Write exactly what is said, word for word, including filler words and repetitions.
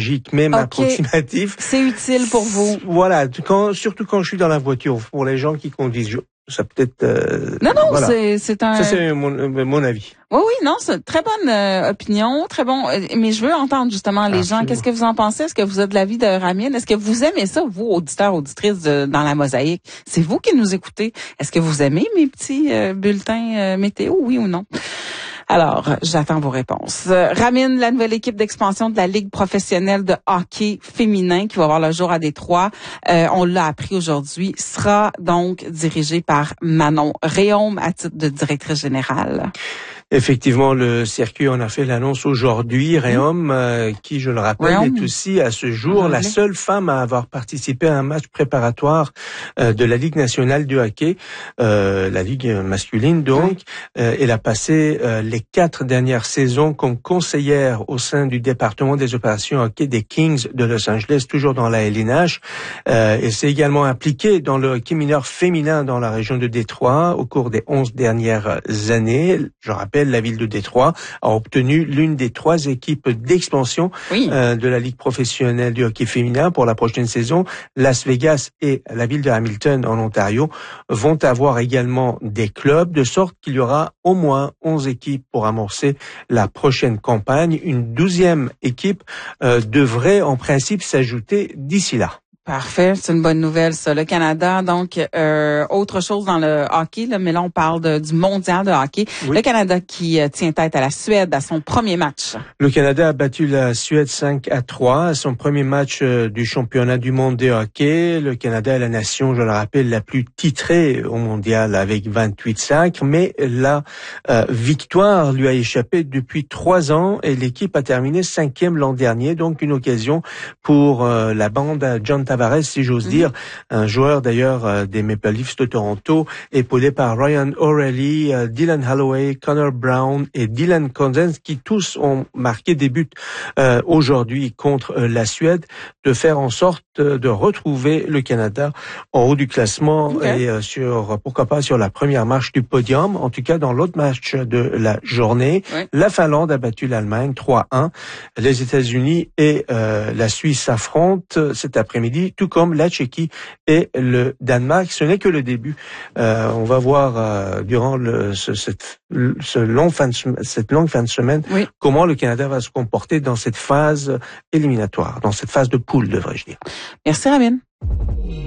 logique, même okay. approximatif. C'est utile pour vous. Voilà, quand, surtout quand je suis dans la voiture, pour les gens qui conduisent. Ça peut-être. Euh, non, non, voilà. c'est, c'est un. Ça, c'est mon, euh, mon avis. Oui, oui, non, c'est une très bonne euh, opinion, très bon. Euh, mais je veux entendre justement les Absolument. gens. Qu'est-ce que vous en pensez? Est-ce que vous êtes de l'avis de Ramin? Est-ce que vous aimez ça, vous, auditeurs, auditrices de, dans la mosaïque? C'est vous qui nous écoutez. Est-ce que vous aimez mes petits euh, bulletins euh, météo, oui ou non? Alors, j'attends vos réponses. Euh, Ramin, la nouvelle équipe d'expansion de la Ligue professionnelle de hockey féminin qui va voir le jour à Détroit, euh, on l'a appris aujourd'hui, sera donc dirigée par Manon Réaume à titre de directrice générale. Effectivement, le circuit en a fait l'annonce aujourd'hui. Réaume, euh, qui, je le rappelle, Réaume. est aussi à ce jour la seule femme à avoir participé à un match préparatoire euh, de la Ligue nationale du hockey, euh, la Ligue masculine donc. Oui. Euh, elle a passé euh, les quatre dernières saisons comme conseillère au sein du département des opérations hockey des Kings de Los Angeles, toujours dans la L N H. Euh, elle s'est également impliquée dans le hockey mineur féminin dans la région de Détroit au cours des onze dernières années. Je rappelle, la ville de Détroit a obtenu l'une des trois équipes d'expansion oui. euh, de la Ligue professionnelle du hockey féminin pour la prochaine saison. Las Vegas et la ville de Hamilton en Ontario vont avoir également des clubs, de sorte qu'il y aura au moins onze équipes pour amorcer la prochaine campagne. Une douzième équipe euh, devrait en principe s'ajouter d'ici là. Parfait, c'est une bonne nouvelle ça. Le Canada, donc euh, autre chose dans le hockey, là, mais là on parle de, du mondial de hockey. Oui. Le Canada qui euh, tient tête à la Suède à son premier match. Le Canada a battu la Suède cinq à trois à son premier match euh, du championnat du monde de hockey. Le Canada est la nation, je le rappelle, la plus titrée au mondial avec vingt-huit cinq, mais la euh, victoire lui a échappé depuis trois ans et l'équipe a terminé cinquième l'an dernier, donc une occasion pour euh, la bande à John Tavares, si j'ose mm-hmm. dire, un joueur d'ailleurs euh, des Maple Leafs de Toronto, épaulé par Ryan O'Reilly, euh, Dylan Holloway, Connor Brown et Dylan Cousins, qui tous ont marqué des buts euh, aujourd'hui contre euh, la Suède, de faire en sorte euh, de retrouver le Canada en haut du classement okay. et euh, sur, pourquoi pas, sur la première marche du podium. En tout cas, dans l'autre match de la journée, oui. la Finlande a battu l'Allemagne trois un. Les États-Unis et euh, la Suisse s'affrontent cet après-midi, tout comme la Tchéquie et le Danemark. Ce n'est que le début. Euh, on va voir euh, durant le, ce, cette, ce long fin de, cette longue fin de semaine oui. comment le Canada va se comporter dans cette phase éliminatoire, dans cette phase de poule, devrais-je dire. Merci, Ramin.